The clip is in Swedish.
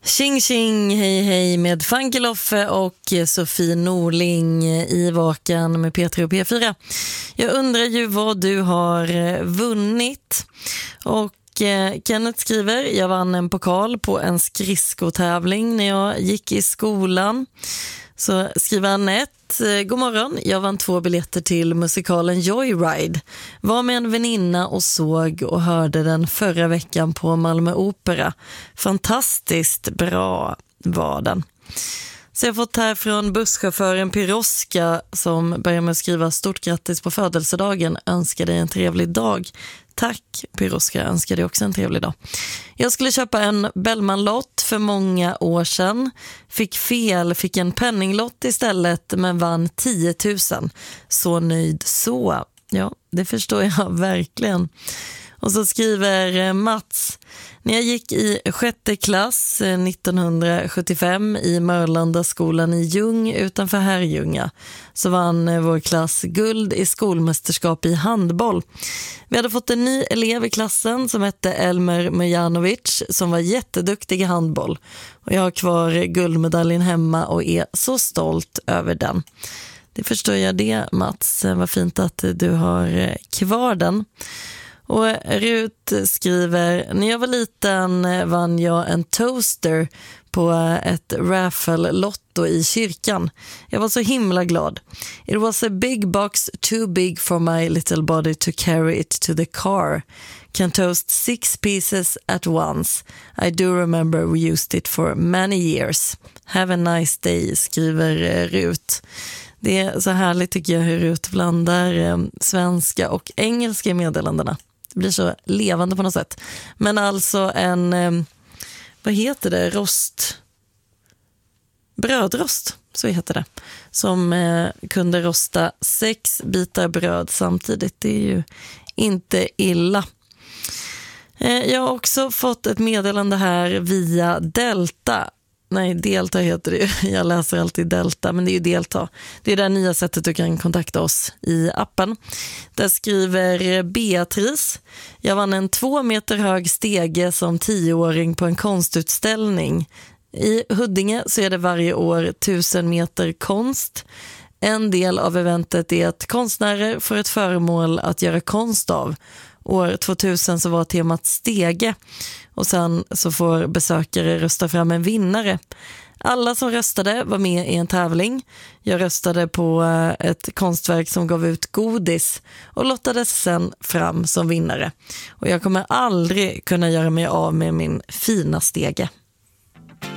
Tjing tjing, hej hej med Funky Loffe och Sofie Norling i Vaken med P3 och P4. Jag undrar ju vad du har vunnit. Och Kenneth skriver, jag vann en pokal på en skridskotävling när jag gick i skolan. Så skriver Annette, god morgon, jag vann 2 biljetter till musikalen Joyride. Var med en väninna och såg och hörde den förra veckan på Malmö Opera. Fantastiskt bra var den. Så jag har fått här från busschauffören Piroska som börjar med att skriva stort grattis på födelsedagen. Önskar dig en trevlig dag. Tack Piroska, önskar dig också en trevlig dag. Jag skulle köpa en Bellman-lott för många år sedan. Fick en penninglott istället men vann 10 000. Så nöjd så. Ja, det förstår jag verkligen. Och så skriver Mats, när jag gick i 6:e klass 1975 i Mörlandaskolan i Ljung utanför Herrljunga så vann vår klass guld i skolmästerskap i handboll. Vi hade fått en ny elev i klassen som hette Elmer Mojanovic som var jätteduktig i handboll. Och jag har kvar guldmedaljen hemma och är så stolt över den. Det förstår jag det, Mats. Vad fint att du har kvar den. Och Rut skriver, när jag var liten vann jag en toaster på ett raffle-lotto i kyrkan. Jag var så himla glad. It was a big box too big for my little body to carry it to the car. Can toast 6 pieces at once. I do remember we used it for many years. Have a nice day, skriver Rut. Det är så härligt tycker jag hur Rut blandar svenska och engelska i meddelandena. Det blir så levande på något sätt. Men alltså en, vad heter det? Brödrost, så heter det. Som kunde rosta 6 bitar bröd samtidigt. Det är ju inte illa. Jag har också fått ett meddelande här via Delta. Nej, Delta heter det. Jag läser alltid Delta, men det är ju Delta. Det är det nya sättet du kan kontakta oss i appen. Där skriver Beatrice. Jag vann en 2 meter hög stege som 10-åring på en konstutställning. I Huddinge så är det varje år 1000 meter konst. En del av eventet är att konstnärer får ett föremål att göra konst av. År 2000 så var temat stege och sen så får besökare rösta fram en vinnare. Alla som röstade var med i en tävling. Jag röstade på ett konstverk som gav ut godis och lottades sen fram som vinnare. Och jag kommer aldrig kunna göra mig av med min fina stege.